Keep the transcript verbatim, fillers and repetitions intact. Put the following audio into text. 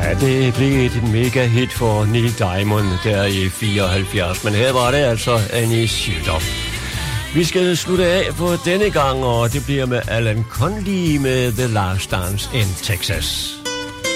Ja, det blev et mega hit for Neil Diamond der i fireoghalvfjerds, men her var det altså Annie Schilder. Vi skal slutte af på denne gang, og det bliver med Alan Conley med The Last Dance in Texas.